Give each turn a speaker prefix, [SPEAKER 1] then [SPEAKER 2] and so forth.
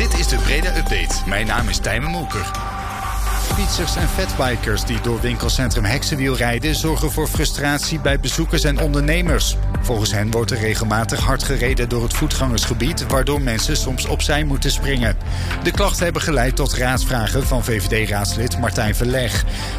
[SPEAKER 1] Dit is de Breda Update. Mijn naam is Tijmen Molker. Fietsers en fatbikers die door winkelcentrum Heksenwiel rijden zorgen voor frustratie bij bezoekers en ondernemers. Volgens hen wordt er regelmatig hard gereden door het voetgangersgebied, waardoor mensen soms opzij moeten springen. De klachten hebben geleid tot raadsvragen van VVD-raadslid Martijn Verleg.